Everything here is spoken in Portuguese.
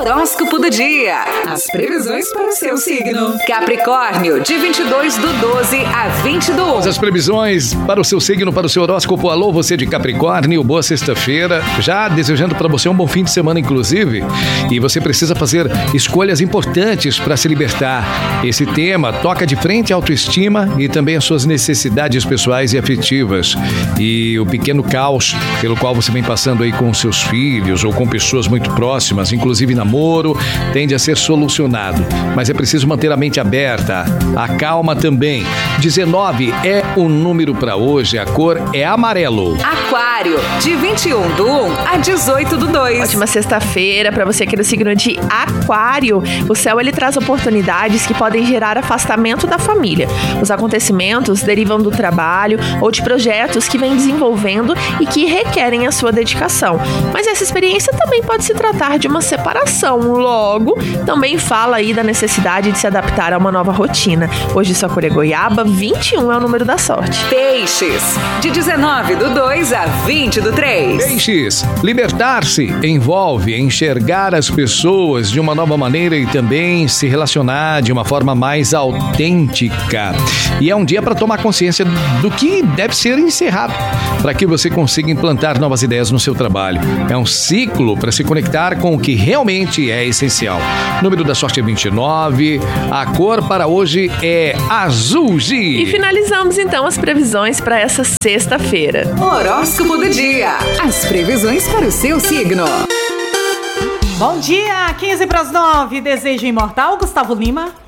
Horóscopo do dia. As previsões para o seu signo. Capricórnio, de 22/12 a 20/11. As previsões para o seu signo, para o seu horóscopo. Alô, você de Capricórnio, boa sexta-feira. Já desejando para você um bom fim de semana, inclusive. E você precisa fazer escolhas importantes para se libertar. Esse tema toca de frente a autoestima e também as suas necessidades pessoais e afetivas. E o pequeno caos pelo qual você vem passando aí com os seus filhos ou com pessoas muito próximas, inclusive namoro, tende a ser solucionado. Mas é preciso manter a mente aberta, a calma também. 19 é o número para hoje, a cor é amarelo. Aquário, de 21/1 a 18/2. Ótima sexta-feira para você aqui do signo de Aquário. O céu ele traz oportunidades que podem gerar afastamento da família. Os acontecimentos derivam do trabalho ou de projetos que vem desenvolvendo e que requerem a sua dedicação. Mas essa experiência também pode se tratar de uma separação. Logo, também fala aí da necessidade de se adaptar a uma nova rotina. Hoje sua cor é goiaba, 21 é o número da sorte. Peixes, de 19/2 a 20/3. Peixes, libertar-se envolve enxergar as pessoas de uma nova maneira e também se relacionar de uma forma mais autêntica. E é um dia para tomar consciência do que deve ser encerrado, para que você consiga implantar novas ideias no seu trabalho. É um ciclo para se conectar com o que realmente é essencial. O número da sorte é 29, a cor para hoje é azul. E finalizamos então as previsões para essa sexta-feira. Horóscopo do dia. As previsões para o seu signo. Bom dia, 15 para as 9. Desejo imortal, Gustavo Lima.